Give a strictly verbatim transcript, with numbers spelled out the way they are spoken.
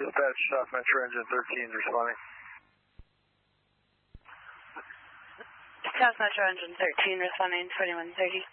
Dispatch, South Metro Engine thirteen responding. South Metro Engine thirteen responding, twenty-one thirty.